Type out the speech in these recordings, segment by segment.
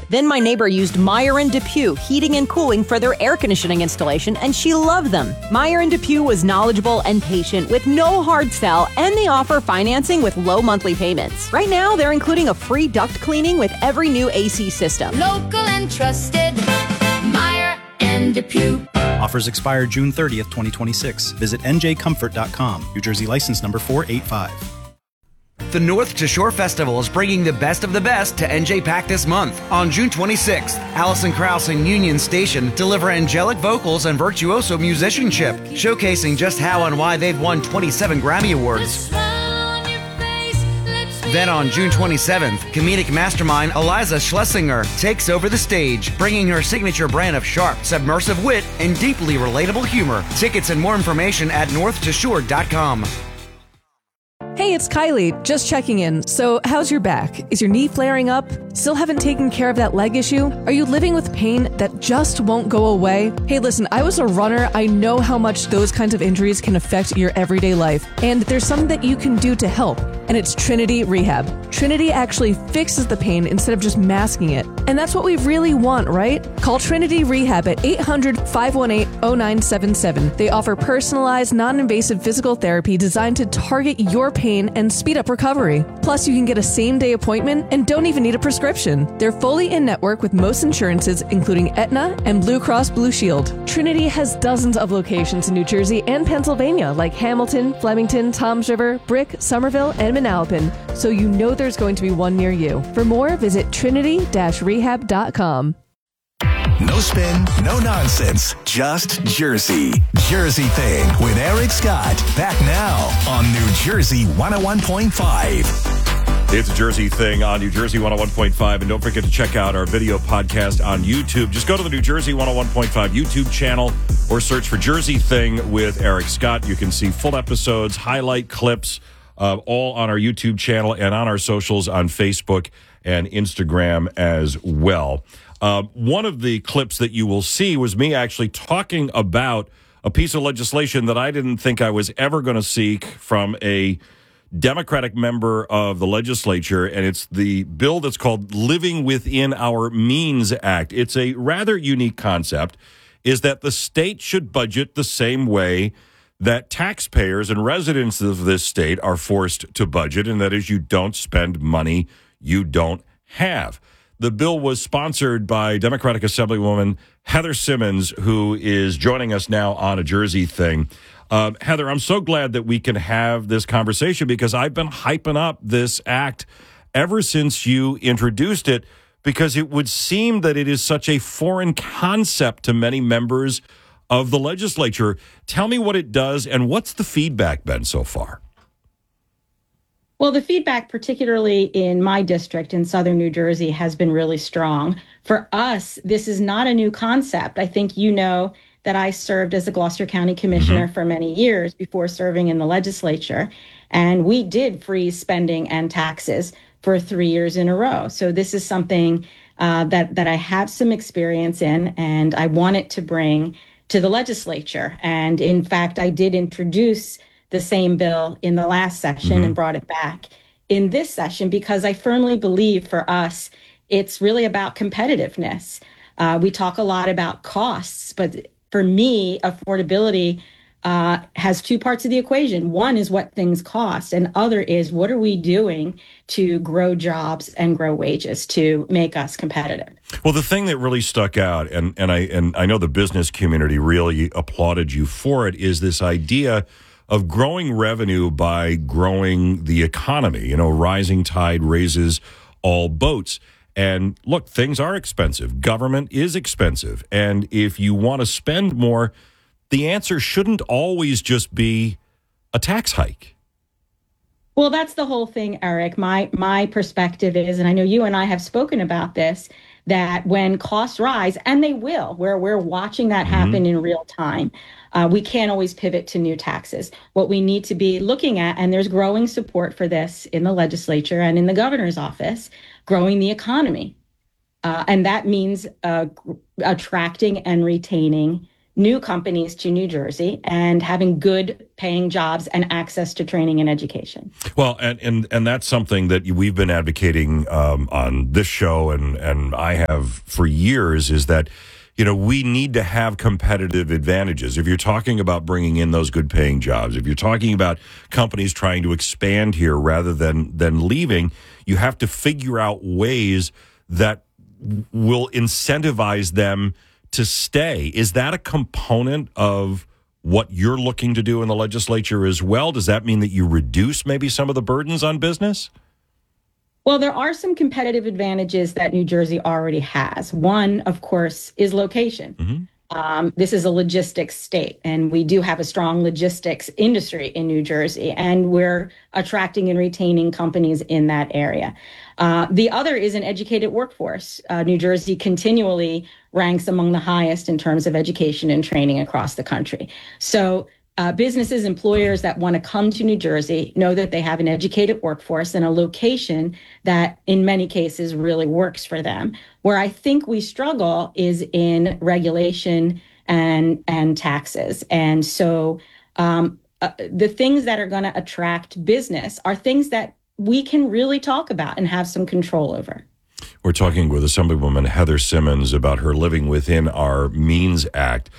Then my neighbor used Meyer and DePuy Heating and Cooling for their air conditioning installation, and she loved them. Meyer and DePuy was knowledgeable and patient with no hard sell, and they offer financing with low monthly payments. Right now, they're including a free duct cleaning with every new AC system. Local and trusted, Meyer and DePuy. Offers expire June 30th, 2026. Visit njcomfort.com. New Jersey license number 485. The North to Shore Festival is bringing the best of the best to NJPAC this month. On June 26th, Alison Krauss and Union Station deliver angelic vocals and virtuoso musicianship, showcasing just how and why they've won 27 Grammy Awards. Then on June 27th, comedic mastermind Eliza Schlesinger takes over the stage, bringing her signature brand of sharp, submersive wit and deeply relatable humor. Tickets and more information at northtoshore.com. Hey, it's Kylie, just checking in. So, how's your back? Is your knee flaring up? Still haven't taken care of that leg issue? Are you living with pain that just won't go away? Hey, listen, I was a runner. I know how much those kinds of injuries can affect your everyday life. And there's something that you can do to help, and it's Trinity Rehab. Trinity actually fixes the pain instead of just masking it. And that's what we really want, right? Call Trinity Rehab at 800-518-0977. They offer personalized, non-invasive physical therapy designed to target your pain and speed up recovery. Plus, you can get a same-day appointment and don't even need a prescription. They're fully in-network with most insurances, including Aetna and Blue Cross Blue Shield. Trinity has dozens of locations in New Jersey and Pennsylvania, like Hamilton, Flemington, Toms River, Brick, Somerville, and Manalapan, so you know there's going to be one near you. For more, visit trinity-rehab.com. No spin, no nonsense, just Jersey. Jersey Thing with Eric Scott. Back now on New Jersey 101.5. It's a Jersey Thing on New Jersey 101.5. And don't forget to check out our video podcast on YouTube. Just go to the New Jersey 101.5 YouTube channel or search for Jersey Thing with Eric Scott. You can see full episodes, highlight clips, all on our YouTube channel and on our socials on Facebook and Instagram as well. One of the clips that you will see was me actually talking about a piece of legislation that I didn't think I was ever going to seek from a Democratic member of the legislature, and it's the bill that's called Living Within Our Means Act. It's a rather unique concept, is that the state should budget the same way that taxpayers and residents of this state are forced to budget, and that is you don't spend money you don't have. The bill was sponsored by Democratic Assemblywoman Heather Simmons, who is joining us now on A Jersey Thing. Heather, I'm so glad that we can have this conversation because I've been hyping up this act ever since you introduced it, because it would seem that it is such a foreign concept to many members of the legislature. Tell me what it does and what's the feedback been so far? Well, the feedback, particularly in my district in southern New Jersey, has been really strong. For us, this is not a new concept. I think you know that I served as a Gloucester County Commissioner for many years before serving in the legislature, and we did freeze spending and taxes for 3 years in a row. So this is something that I have some experience in, and I wanted to bring to the legislature. And in fact, I did introduce the same bill in the last session and brought it back in this session because I firmly believe for us, it's really about competitiveness. We talk a lot about costs, but for me, affordability has two parts of the equation. One is what things cost, and other is what are we doing to grow jobs and grow wages to make us competitive. Well, the thing that really stuck out, and I know the business community really applauded you for it, is this idea of growing revenue by growing the economy. You know, rising tide raises all boats. And look, things are expensive. Government is expensive. And if you want to spend more, the answer shouldn't always just be a tax hike. Well, that's the whole thing, Eric. My perspective is, and I know you and I have spoken about this, that when costs rise, and they will, we're watching that happen in real time, we can't always pivot to new taxes. What we need to be looking at, and there's growing support for this in the legislature and in the governor's office, growing the economy. And that means attracting and retaining new companies to New Jersey and having good paying jobs and access to training and education. Well, and that's something that we've been advocating on this show, and I have for years, is that, you know, we need to have competitive advantages. If you're talking about bringing in those good paying jobs, if you're talking about companies trying to expand here rather than leaving, you have to figure out ways that will incentivize them to stay. Is that a component of what you're looking to do in the legislature as well? Does that mean that you reduce maybe some of the burdens on business? Well, there are some competitive advantages that New Jersey already has. One, of course, is location. This is a logistics state, and we do have a strong logistics industry in New Jersey, and we're attracting and retaining companies in that area. The other is an educated workforce. New Jersey continually ranks among the highest in terms of education and training across the country. So businesses, employers that want to come to New Jersey know that they have an educated workforce and a location that in many cases really works for them. Where I think we struggle is in regulation and taxes. And so the things that are going to attract business are things that we can really talk about and have some control over. We're talking with Assemblywoman Heather Simmons about her Living Within Our Means Act.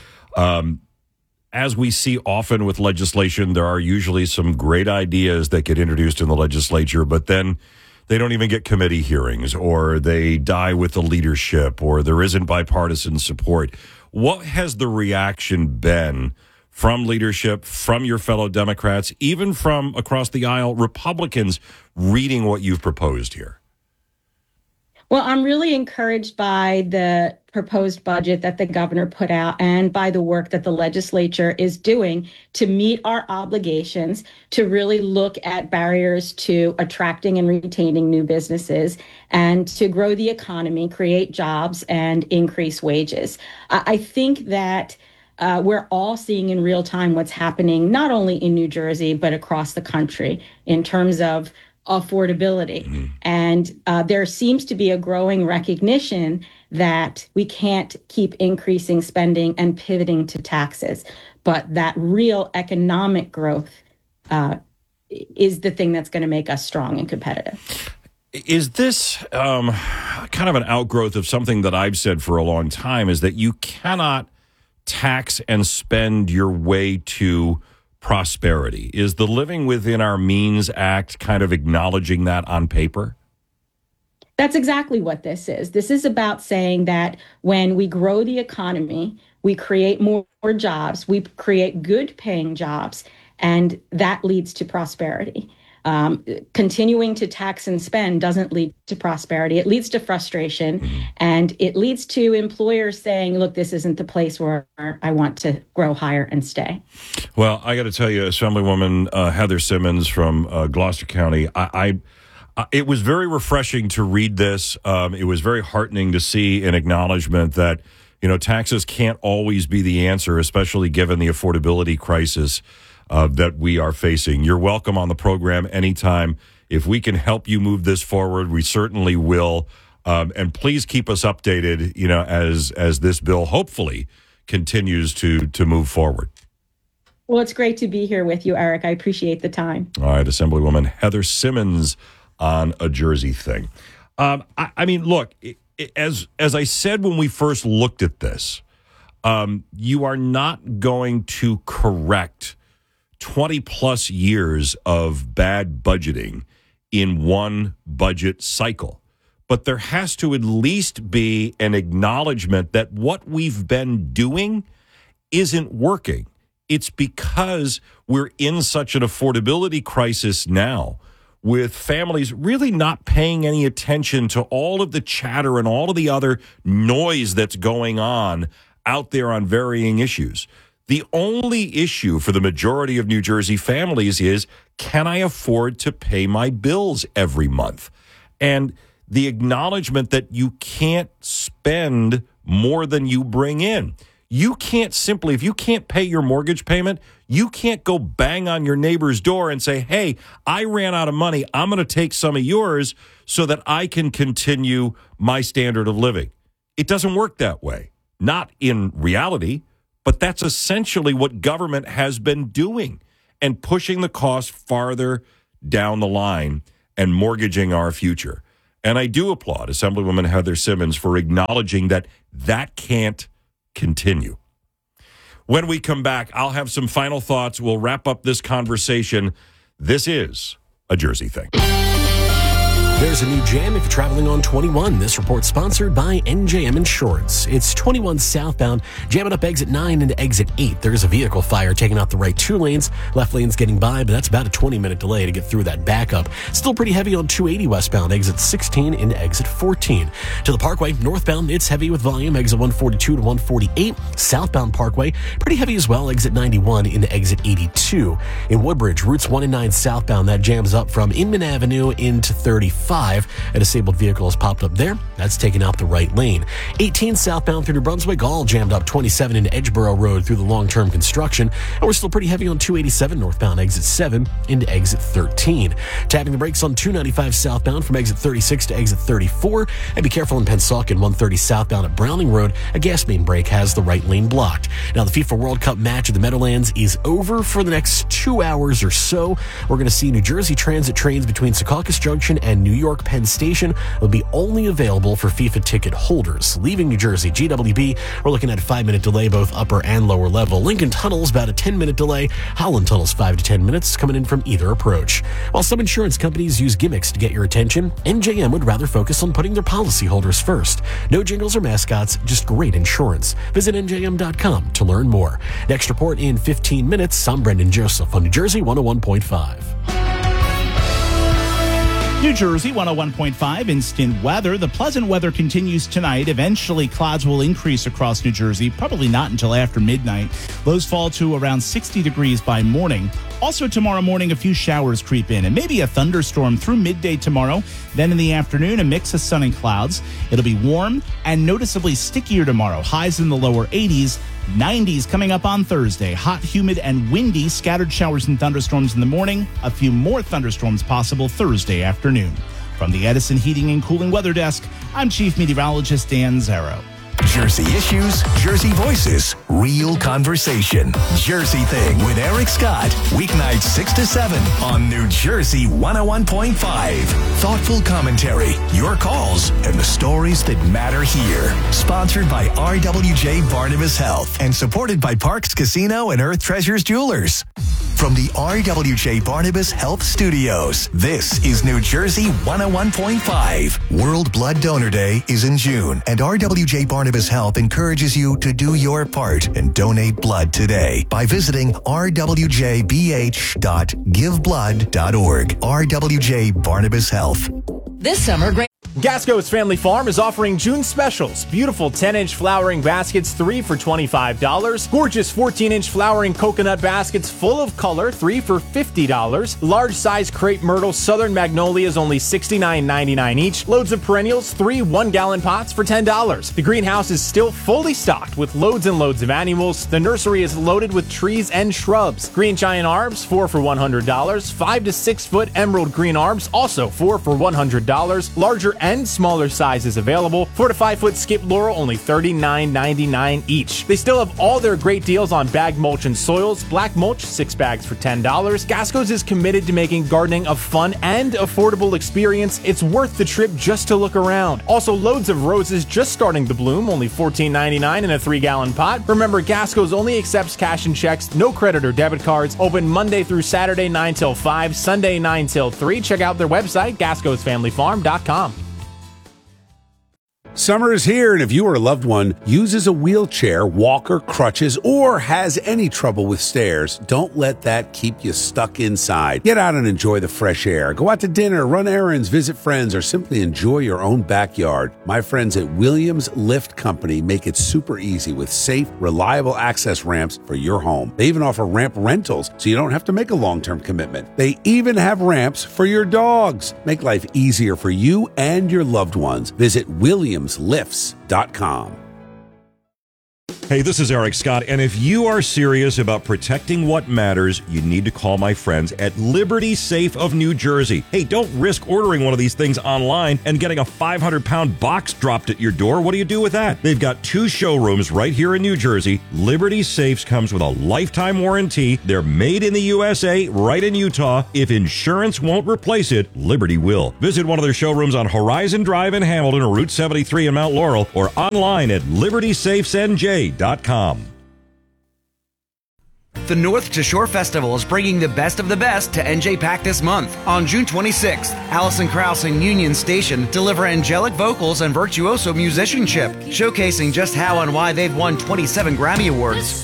As we see often with legislation, there are usually some great ideas that get introduced in the legislature, but then they don't even get committee hearings, or they die with the leadership, or there isn't bipartisan support. What has the reaction been from leadership, from your fellow Democrats, even from across the aisle, Republicans, reading what you've proposed here? Well, I'm really encouraged by the proposed budget that the governor put out and by the work that the legislature is doing to meet our obligations to really look at barriers to attracting and retaining new businesses and to grow the economy, create jobs, and increase wages. I think that we're all seeing in real time what's happening, not only in New Jersey, but across the country in terms of affordability. And there seems to be a growing recognition that we can't keep increasing spending and pivoting to taxes, but that real economic growth is the thing that's going to make us strong and competitive. Is this kind of an outgrowth of something that I've said for a long time, is that you cannot tax and spend your way to prosperity? Is the Living Within Our Means Act kind of acknowledging that on paper? That's exactly what this is. This is about saying that when we grow the economy, we create more jobs, we create good paying jobs, and that leads to prosperity. Continuing to tax and spend doesn't lead to prosperity. It leads to frustration, and it leads to employers saying, look, this isn't the place where I want to grow, hire, and stay. Well, I got to tell you, Assemblywoman Heather Simmons from Gloucester County, it was very refreshing to read this. It was very heartening to see an acknowledgement that, you know, taxes can't always be the answer, especially given the affordability crisis that we are facing. You're welcome on the program anytime. If we can help you move this forward, we certainly will. And please keep us updated, you know, as this bill hopefully continues to move forward. Well, it's great to be here with you, Eric. I appreciate the time. All right, Assemblywoman Heather Simmons on A Jersey Thing. I mean, look, as I said when we first looked at this, you are not going to correct 20 plus years of bad budgeting in one budget cycle. But there has to at least be an acknowledgement that what we've been doing isn't working. It's because we're in such an affordability crisis now, with families really not paying any attention to all of the chatter and all of the other noise that's going on out there on varying issues. The only issue for the majority of New Jersey families is, can I afford to pay my bills every month? And the acknowledgement that you can't spend more than you bring in. You can't simply, if you can't pay your mortgage payment, you can't go bang on your neighbor's door and say, hey, I ran out of money. I'm going to take some of yours so that I can continue my standard of living. It doesn't work that way. Not in reality, But that's essentially what government has been doing and pushing the cost farther down the line and mortgaging our future. And I do applaud Assemblywoman Heather Simmons for acknowledging that that can't continue. When we come back, I'll have some final thoughts. We'll wrap up this conversation. This is a Jersey Thing. There's a new jam if you're traveling on 21. This report's sponsored by NJM Insurance. It's 21 southbound, jamming up exit 9 into exit 8. There's a vehicle fire taking out the right 2 lanes. Left lane's getting by, but that's about a 20-minute delay to get through that backup. Still pretty heavy on 280 westbound, exit 16 into exit 14. To the Parkway, northbound, it's heavy with volume, exit 142 to 148. Southbound Parkway, pretty heavy as well, exit 91 into exit 82. In Woodbridge, routes 1 and 9 southbound, that jams up from Inman Avenue into 35. A disabled vehicle has popped up there. That's taken out the right lane. 18 southbound through New Brunswick, all jammed up 27 into Edgeboro Road through the long-term construction. And we're still pretty heavy on 287 northbound, exit 7 into exit 13. Tapping the brakes on 295 southbound from exit 36 to exit 34. And be careful in Pensauken, 130 southbound at Browning Road. A gas main break has the right lane blocked. Now, the FIFA World Cup match at the Meadowlands is over for the next 2 hours or so. We're going to see New Jersey Transit trains between Secaucus Junction and New York Penn Station will be only available for FIFA ticket holders. Leaving New Jersey, GWB, we're looking at a 5-minute delay, both upper and lower level. Lincoln Tunnel's about a 10-minute delay. Holland Tunnel's 5 to 10 minutes coming in from either approach. While some insurance companies use gimmicks to get your attention, NJM would rather focus on putting their policyholders first. No jingles or mascots, just great insurance. Visit NJM.com to learn more. Next report in 15 minutes. I'm Brendan Joseph on New Jersey 101.5. New Jersey 101.5 instant weather. The pleasant weather continues tonight. Eventually, clouds will increase across New Jersey, probably not until after midnight. Lows fall to around 60 degrees by morning. Also tomorrow morning, a few showers creep in and maybe a thunderstorm through midday tomorrow. Then in the afternoon, a mix of sun and clouds. It'll be warm and noticeably stickier tomorrow. Highs in the lower 80s. 90s coming up on Thursday. Hot, humid, and windy. Scattered showers and thunderstorms in the morning. A few more thunderstorms possible Thursday afternoon. From the Edison Heating and Cooling Weather Desk, I'm Chief Meteorologist Dan Zarrow. Jersey issues, Jersey voices, real conversation. Jersey Thing with Eric Scott. Weeknights 6 to 7 on New Jersey 101.5. Thoughtful commentary, your calls, and the stories that matter here. Sponsored by RWJ Barnabas Health and supported by Parks Casino and Earth Treasures Jewelers. From the RWJ Barnabas Health Studios, this is New Jersey 101.5. World Blood Donor Day is in June, and RWJ Barnabas Health encourages you to do your part and donate blood today by visiting rwjbh.giveblood.org. RWJ Barnabas Health. This summer, Gasco's Family Farm is offering June specials. Beautiful 10-inch flowering baskets, 3 for $25. Gorgeous 14-inch flowering coconut baskets full of color, 3 for $50. Large size crepe myrtle southern magnolias, only $69.99 each. Loads of perennials, 3 1-gallon pots for $10. The greenhouse is still fully stocked with loads and loads of annuals. The nursery is loaded with trees and shrubs. Green giant arbs, 4 for $100. 5 to 6 foot emerald green arbs, also 4 for $100. Larger and smaller sizes available. 4 to 5 foot skip laurel, only $39.99 each. They still have all their great deals on bag mulch and soils. Black mulch, 6 bags for $10. Gasco's is committed to making gardening a fun and affordable experience. It's worth the trip just to look around. Also, loads of roses just starting to bloom, only $14.99 in a 3-gallon pot. Remember, Gasco's only accepts cash and checks, no credit or debit cards. Open Monday through Saturday 9 till 5, Sunday 9 till 3. Check out their website, gascosfamilyfarm.com. Summer is here, and if you or a loved one uses a wheelchair, walker, crutches, or has any trouble with stairs, don't let that keep you stuck inside. Get out and enjoy the fresh air. Go out to dinner, run errands, visit friends, or simply enjoy your own backyard. My friends at Williams Lift Company make it super easy with safe, reliable access ramps for your home. They even offer ramp rentals, so you don't have to make a long-term commitment. They even have ramps for your dogs. Make life easier for you and your loved ones. Visit WilliamsLifts.com. Hey, this is Eric Scott, and if you are serious about protecting what matters, you need to call my friends at Liberty Safe of New Jersey. Hey, don't risk ordering one of these things online and getting a 500-pound box dropped at your door. What do you do with that? They've got 2 showrooms right here in New Jersey. Liberty Safes comes with a lifetime warranty. They're made in the USA, right in Utah. If insurance won't replace it, Liberty will. Visit one of their showrooms on Horizon Drive in Hamilton or Route 73 in Mount Laurel, or online at libertysafesnj.com. The North to Shore Festival is bringing the best of the best to NJ PAC this month. On June 26th, Alison Krauss and Union Station deliver angelic vocals and virtuoso musicianship, showcasing just how and why they've won 27 Grammy Awards.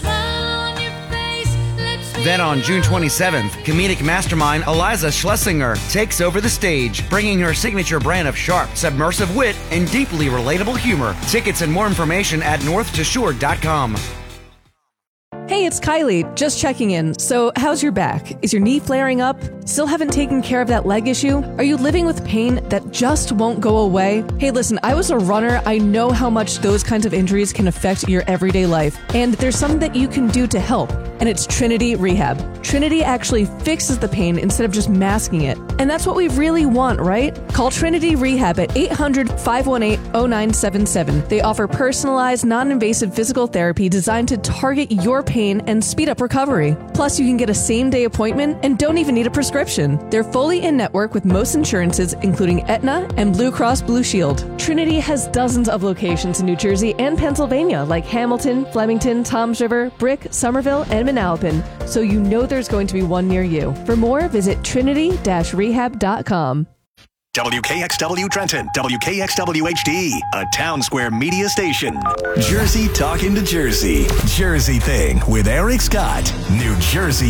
Then on June 27th, comedic mastermind Eliza Schlesinger takes over the stage, bringing her signature brand of sharp, submersive wit and deeply relatable humor. Tickets and more information at northtoshore.com. Hey, it's Kylie, just checking in. So, how's your back? Is your knee flaring up? Still haven't taken care of that leg issue? Are you living with pain that just won't go away? Hey, listen, I was a runner. I know how much those kinds of injuries can affect your everyday life. And there's something that you can do to help, and it's Trinity Rehab. Trinity actually fixes the pain instead of just masking it. And that's what we really want, right? Call Trinity Rehab at 800-518-0977. They offer personalized, non-invasive physical therapy designed to target your pain and speed up recovery. Plus, you can get a same-day appointment and don't even need a prescription. They're fully in-network with most insurances, including Aetna and Blue Cross Blue Shield. Trinity has dozens of locations in New Jersey and Pennsylvania, like Hamilton, Flemington, Toms River, Brick, Somerville, and Manalapan, so you know there's going to be one near you. For more, visit trinity-rehab.com. WKXW Trenton, WKXW HD, a Town Square media station. Jersey talking to Jersey. Jersey Thing with Eric Scott, New Jersey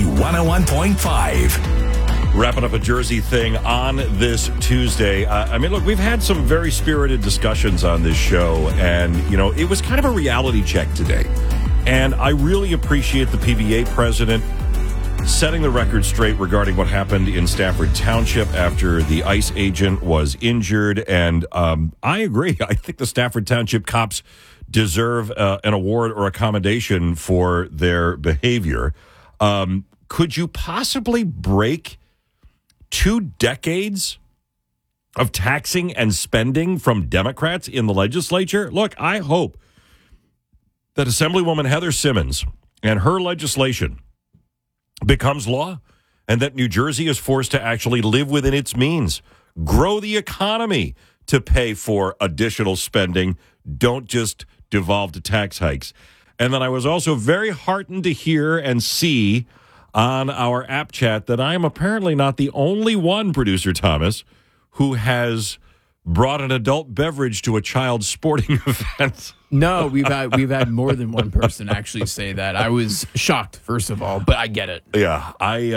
101.5. Wrapping up a Jersey Thing on this Tuesday. I mean, look, we've had some very spirited discussions on this show, and, you know, it was kind of a reality check today. And I really appreciate the PBA president setting the record straight regarding what happened in Stafford Township after the ICE agent was injured. And I agree. I think the Stafford Township cops deserve an award or a commendation for their behavior. Could you possibly break 2 decades of taxing and spending from Democrats in the legislature? Look, I hope that Assemblywoman Heather Simmons and her legislation becomes law, and that New Jersey is forced to actually live within its means, grow the economy to pay for additional spending. Don't just devolve to tax hikes. And then I was also very heartened to hear and see on our app chat that I am apparently not the only one, Producer Thomas, who has brought an adult beverage to a child's sporting event. No, we've had more than one person actually say that. I was shocked, first of all, but I get it. Yeah, I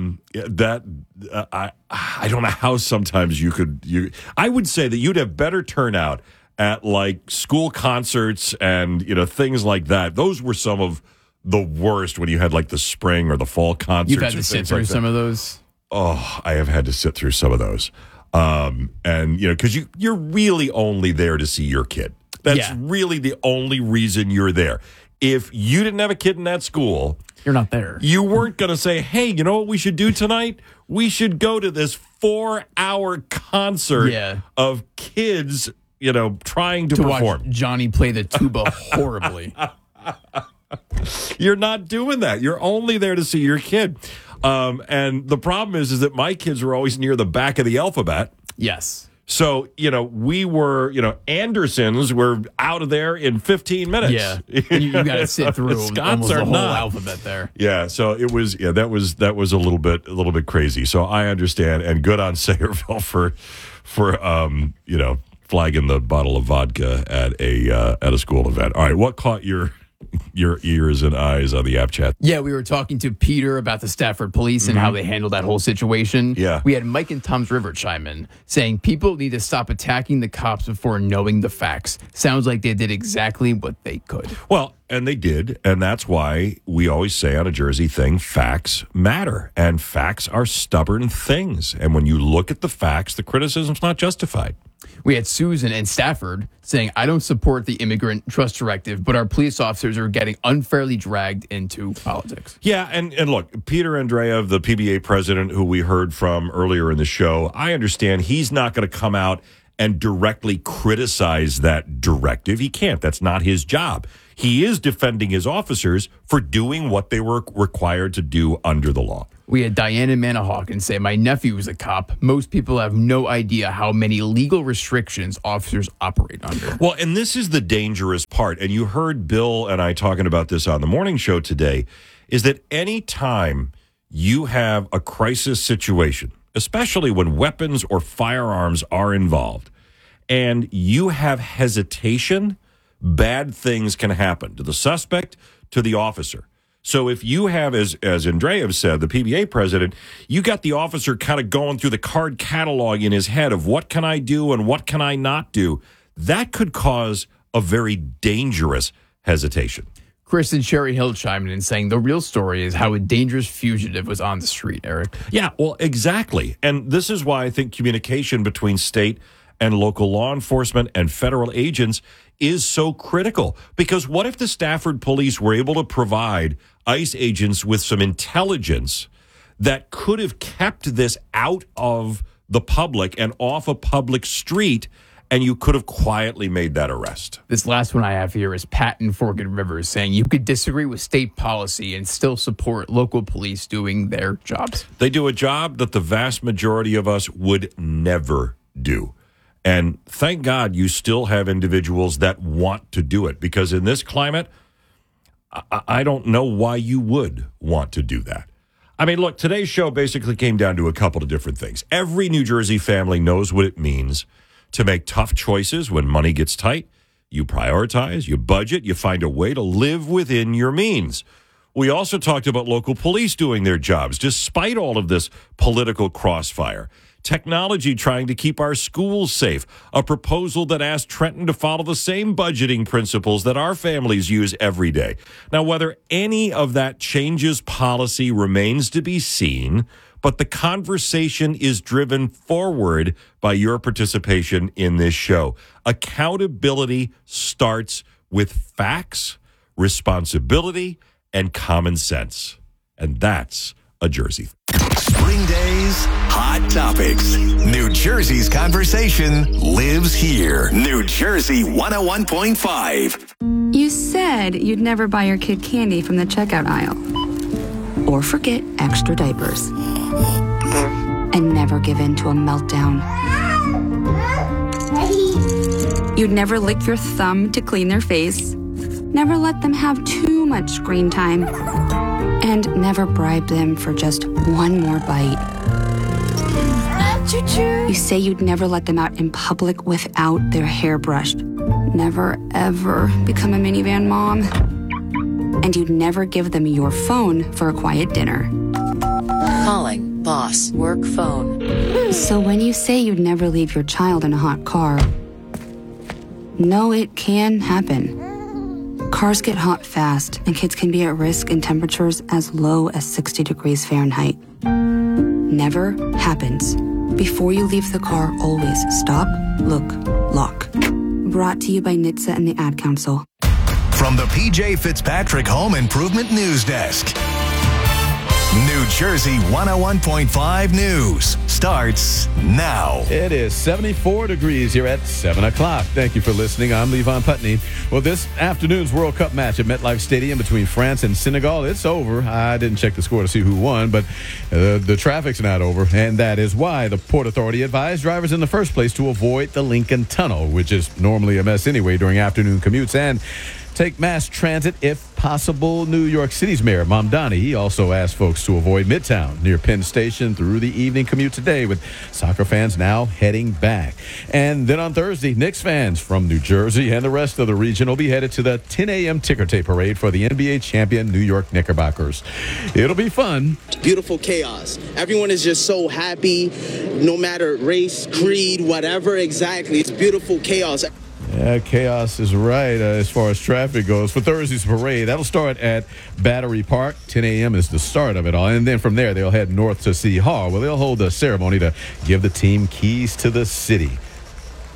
don't know how sometimes I would say that you'd have better turnout at like school concerts and, you know, things like that. Those were some of the worst when you had like the spring or the fall concerts. You've had to sit through some of those? Oh, I have had to sit through some of those. And, you know, because you're really only there to see your kid. That's really the only reason you're there. If you didn't have a kid in that school, you're not there. You weren't going to say, hey, you know what we should do tonight? We should go to this 4-hour concert of kids, you know, trying to perform. Watch Johnny play the tuba horribly. You're not doing that. You're only there to see your kid. And the problem is that my kids were always near the back of the alphabet. Yes. So, you know, we were, you know, Andersons were out of there in 15 minutes. Yeah. You got to sit through almost the whole alphabet there. Yeah. So it was, that was a little bit crazy. So I understand, and good on Sayreville for you know, flagging the bottle of vodka at a school event. All right. What caught your ears and eyes on the app chat? Yeah, we were talking to Peter about the Stafford police and how they handled that whole situation. Yeah. We had Mike and Toms River chime in, saying people need to stop attacking the cops before knowing the facts. Sounds like they did exactly what they could. Well, and they did, and that's why we always say on a Jersey Thing, facts matter, and facts are stubborn things. And when you look at the facts, the criticism's not justified. We had Susan in Stafford saying, I don't support the immigrant trust directive, but our police officers are getting unfairly dragged into politics. Yeah, and look, Peter Andreev, the PBA president who we heard from earlier in the show, I understand he's not going to come out and directly criticize that directive. He can't. That's not his job. He is defending his officers for doing what they were required to do under the law. We had Diana Manahawkin say, my nephew is a cop. Most people have no idea how many legal restrictions officers operate under. Well, and this is the dangerous part, and you heard Bill and I talking about this on the morning show today, is that any time you have a crisis situation, especially when weapons or firearms are involved, and you have hesitation, bad things can happen to the suspect, to the officer. So if you have, as Andreev said, the PBA president, you got the officer kind of going through the card catalog in his head of what can I do and what can I not do, that could cause a very dangerous hesitation. Chris and Cherry Hill chiming in saying the real story is how a dangerous fugitive was on the street, Eric. Yeah, well, exactly. And this is why I think communication between state and local law enforcement and federal agents is so critical. Because what if the Stafford police were able to provide ICE agents with some intelligence that could have kept this out of the public and off a public street, and you could have quietly made that arrest? This last one I have here is Pat in Forked Rivers saying you could disagree with state policy and still support local police doing their jobs. They do a job that the vast majority of us would never do. And thank God you still have individuals that want to do it, because in this climate, I don't know why you would want to do that. I mean, look, today's show basically came down to a couple of different things. Every New Jersey family knows what it means to make tough choices when money gets tight. You prioritize, you budget, you find a way to live within your means. We also talked about local police doing their jobs, despite all of this political crossfire. Technology trying to keep our schools safe. A proposal that asked Trenton to follow the same budgeting principles that our families use every day. Now, whether any of that changes policy remains to be seen, but the conversation is driven forward by your participation in this show. Accountability starts with facts, responsibility, and common sense. And that's a Jersey. Spring Days, Hot Topics. New Jersey's conversation lives here. New Jersey 101.5. You said you'd never buy your kid candy from the checkout aisle. Or forget extra diapers. And never give in to a meltdown. You'd never lick your thumb to clean their face. Never let them have too much screen time. And never bribe them for just one more bite. You say you'd never let them out in public without their hair brushed. Never, ever become a minivan mom. And you'd never give them your phone for a quiet dinner. Calling boss work phone. So when you say you'd never leave your child in a hot car, no, it can happen. Cars get hot fast, and kids can be at risk in temperatures as low as 60 degrees Fahrenheit. Never happens. Before you leave the car, always stop, look, lock. Brought to you by NHTSA and the Ad Council. From the PJ Fitzpatrick Home Improvement News Desk. New Jersey 101.5 News starts now. It is 74 degrees here at 7 o'clock. Thank you for listening. I'm Levon Putney. Well, this afternoon's World Cup match at MetLife Stadium between France and Senegal, it's over. I didn't check the score to see who won, but the traffic's not over, and that is why the Port Authority advised drivers in the first place to avoid the Lincoln Tunnel, which is normally a mess anyway during afternoon commutes, and take mass transit if possible. New York City's Mayor Mamdani, he also asked folks to avoid Midtown near Penn Station through the evening commute today, with soccer fans now heading back. And then on Thursday, Knicks fans from New Jersey and the rest of the region will be headed to the 10 a.m. ticker tape parade for the NBA champion New York Knickerbockers. It'll be fun. Beautiful chaos. Everyone is just so happy, no matter race, creed, whatever exactly. It's beautiful chaos. Yeah, chaos is right as far as traffic goes. For Thursday's parade, that'll start at Battery Park. 10 a.m. is the start of it all. And then from there, they'll head north to City Hall, where they'll hold a ceremony to give the team keys to the city.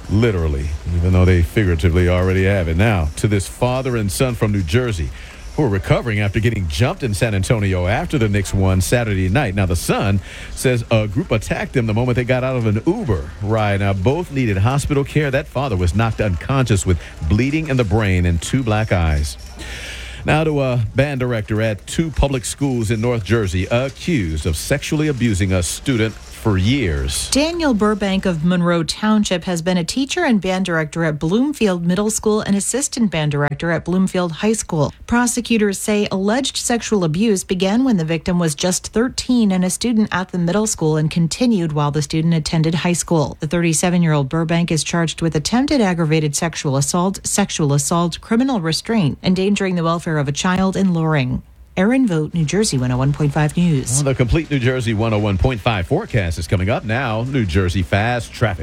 literally, even though they figuratively already have it. Now, to this father and son from New Jersey who are recovering after getting jumped in San Antonio after the Knicks won Saturday night. Now, the son says a group attacked them the moment they got out of an Uber ride. Now, both needed hospital care. That father was knocked unconscious with bleeding in the brain and 2 black eyes. Now to a band director at 2 public schools in North Jersey accused of sexually abusing a student for years. Daniel Burbank of Monroe Township has been a teacher and band director at Bloomfield Middle School and assistant band director at Bloomfield High School. Prosecutors say alleged sexual abuse began when the victim was just 13 and a student at the middle school and continued while the student attended high school. The 37-year-old Burbank is charged with attempted aggravated sexual assault, criminal restraint, endangering the welfare of a child, and luring. Erin Vogt, New Jersey 101.5 News. Well, the complete New Jersey 101.5 forecast is coming up now. New Jersey fast traffic.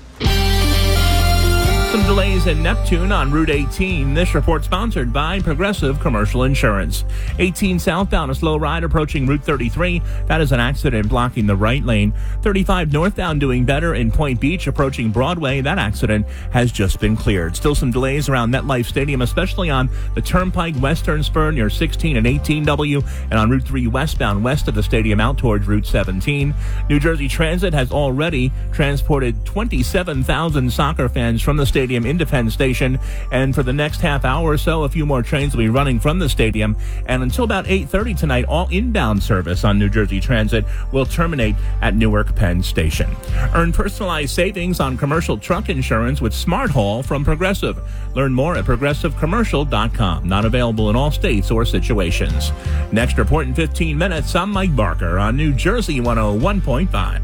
Some delays in Neptune on Route 18. This report sponsored by Progressive Commercial Insurance. 18 southbound, a slow ride approaching Route 33. That is an accident blocking the right lane. 35 northbound doing better in Point Beach approaching Broadway. That accident has just been cleared. Still some delays around MetLife Stadium, especially on the Turnpike Western Spur near 16 and 18W and on Route 3 westbound west of the stadium out towards Route 17. New Jersey Transit has already transported 27,000 soccer fans from the stadium into Penn Station, and for the next half hour or so, a few more trains will be running from the stadium, and until about 8:30 tonight, all inbound service on New Jersey Transit will terminate at Newark Penn Station. Earn personalized savings on commercial truck insurance with Smart Haul from Progressive. Learn more at progressivecommercial.com. Not available in all states or situations. Next report in 15 minutes, I'm Mike Barker on New Jersey 101.5.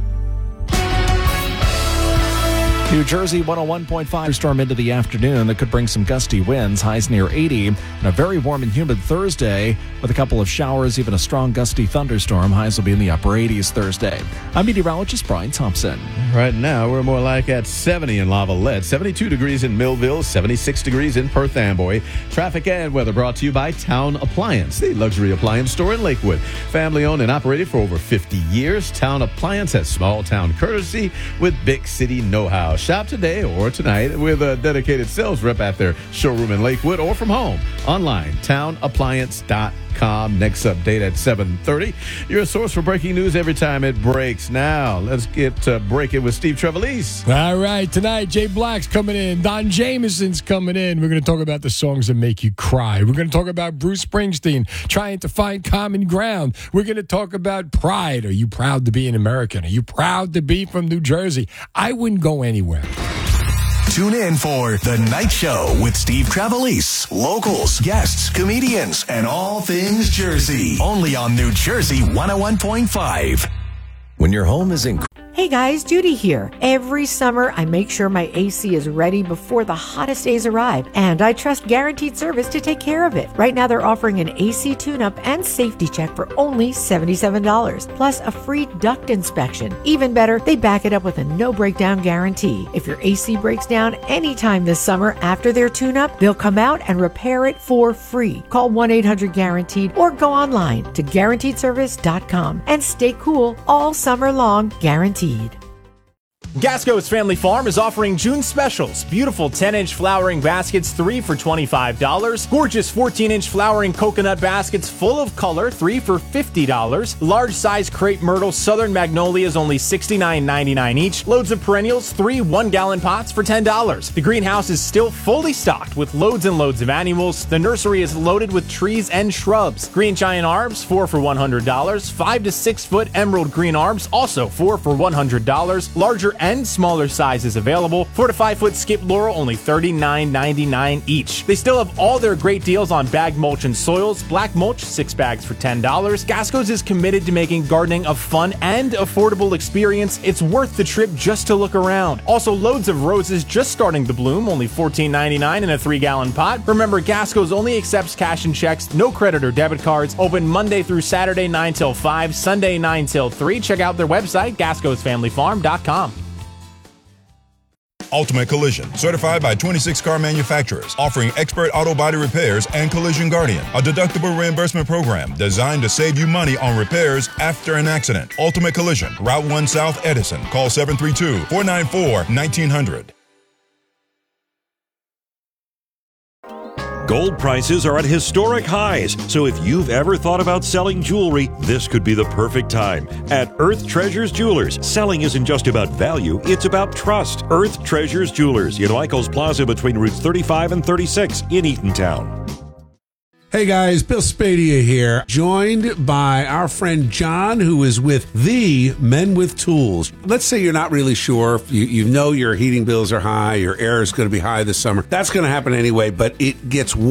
New Jersey 101.5 storm into the afternoon that could bring some gusty winds, highs near 80, and a very warm and humid Thursday with a couple of showers, even a strong gusty thunderstorm. Highs will be in the upper 80s Thursday. I'm meteorologist Brian Thompson. Right now, we're more like at 70 in Lavallette, 72 degrees in Millville, 76 degrees in Perth Amboy. Traffic and weather brought to you by Town Appliance, the luxury appliance store in Lakewood. Family owned and operated for over 50 years. Town Appliance has small town courtesy with big city know-how. Shop today or tonight with a dedicated sales rep at their showroom in Lakewood or from home. Online, townappliance.com. Next update at 7:30. Your source for breaking news every time it breaks. Now, let's get to Break It with Steve Trevelise. All right, tonight, Jay Black's coming in. Don Jameson's coming in. We're going to talk about the songs that make you cry. We're going to talk about Bruce Springsteen trying to find common ground. We're going to talk about pride. Are you proud to be an American? Are you proud to be from New Jersey? I wouldn't go anywhere. Tune in for The Night Show with Steve Trevelise. Locals, guests, comedians, and all things Jersey. Only on New Jersey 101.5. When your home is in... Hey guys, Judy here. Every summer, I make sure my AC is ready before the hottest days arrive, and I trust Guaranteed Service to take care of it. Right now, they're offering an AC tune-up and safety check for only $77, plus a free duct inspection. Even better, they back it up with a no-breakdown guarantee. If your AC breaks down anytime this summer after their tune-up, they'll come out and repair it for free. Call 1-800-GUARANTEED or go online to GuaranteedService.com and stay cool all summer long, guaranteed. Gasco's Family Farm is offering June specials. Beautiful 10-inch flowering baskets, 3 for $25. Gorgeous 14-inch flowering coconut baskets full of color, 3 for $50. Large size crepe myrtle southern magnolias, only $69.99 each. Loads of perennials, 3 1-gallon pots for $10. The greenhouse is still fully stocked with loads and loads of annuals. The nursery is loaded with trees and shrubs. Green giant arbs, 4 for $100. 5 to 6 foot emerald green arbs, also 4 for $100. Larger and smaller sizes available. 4 to 5 foot skip laurel, only $39.99 each. They still have all their great deals on bag mulch and soils. Black mulch, 6 bags for $10. Gasco's is committed to making gardening a fun and affordable experience. It's worth the trip just to look around. Also, loads of roses just starting to bloom, only $14.99 in a 3-gallon pot. Remember, Gasco's only accepts cash and checks, no credit or debit cards. Open Monday through Saturday 9 till 5, Sunday 9 till 3. Check out their website, Gasco'sFamilyFarm.com. Ultimate Collision, certified by 26 car manufacturers, offering expert auto body repairs and Collision Guardian, a deductible reimbursement program designed to save you money on repairs after an accident. Ultimate Collision, Route 1 South Edison. Call 732-494-1900. Gold prices are at historic highs, so if you've ever thought about selling jewelry, this could be the perfect time. At Earth Treasures Jewelers, selling isn't just about value, it's about trust. Earth Treasures Jewelers in Michaels Plaza between routes 35 and 36 in Eatontown. Hey guys, Bill Spadia here, joined by our friend John, who is with the Men with Tools. Let's say you're not really sure. You know your heating bills are high, your air is going to be high this summer. That's going to happen anyway, but it gets worse.